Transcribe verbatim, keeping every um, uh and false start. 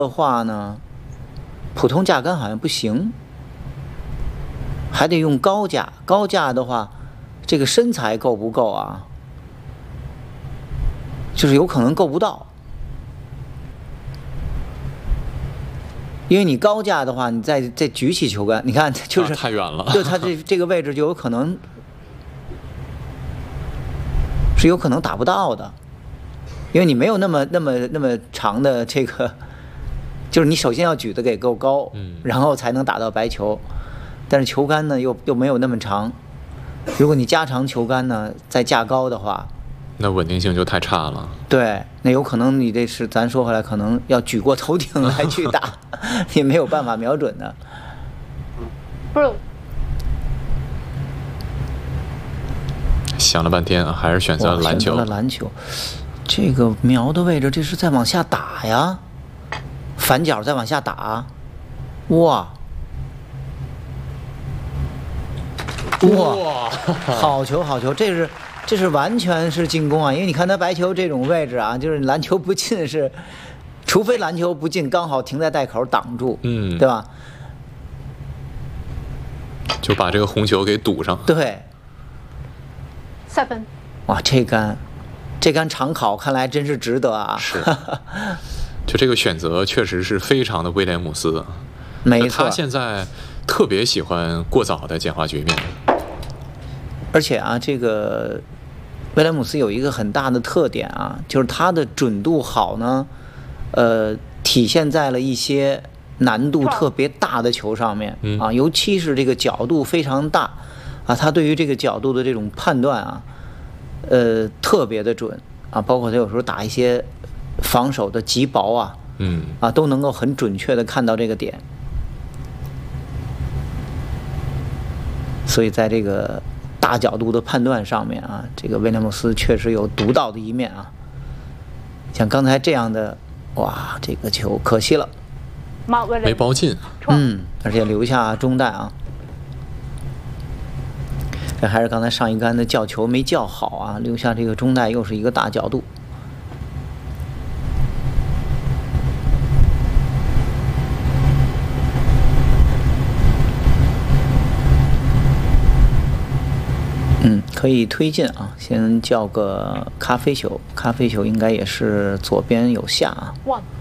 的话呢，普通架杆好像不行，还得用高架。高架的话，这个身材够不够啊？就是有可能够不到，因为你高架的话，你再再举起球杆，你看就是、 啊、太远了， 就它这这个位置就有可能是有可能打不到的，因为你没有那么那么那么长的这个，就是你首先要举得给够高， 嗯， 然后才能打到白球，但是球杆呢又又没有那么长，如果你加长球杆呢，再架高的话。 那稳定性就太差了。 对，那有可能你这是咱说回来，可能要举过头顶来去打，也没有办法瞄准的。 不， 想了半天啊，还是选择了篮球。 选择了篮球，这个瞄的位置，这是在往下打呀，反脚再往下打，哇，哇，好球好球，这是。这是完全是进攻啊，因为你看他白球这种位置啊，就是篮球不进是，除非篮球不进刚好停在袋口挡住， 嗯， 对吧？ 就把这个红球给堵上。 对。 三分。 哇，这杆，这杆长考看来真是值得啊。 是。就这个选择确实是非常的威廉姆斯。 没错。 他现在特别喜欢过早的简化局面。 而且啊，这个威廉姆斯有一个很大的特点啊，就是他的准度好呢，呃，体现在了一些难度特别大的球上面啊，尤其是这个角度非常大啊，他对于这个角度的这种判断啊，呃，特别的准啊，包括他有时候打一些防守的极薄啊， 嗯， 啊，都能够很准确的看到这个点，所以在这个。大角度的判断上面啊，这个威廉姆斯确实有独到的一面啊。像刚才这样的，哇，这个球可惜了， 没包进。 嗯，而且留下中弹啊。这还是刚才上一杆的叫球没叫好啊，留下这个中弹又是一个大角度。嗯，可以推进啊，先叫个咖啡球，咖啡球应该也是左边有下啊。 One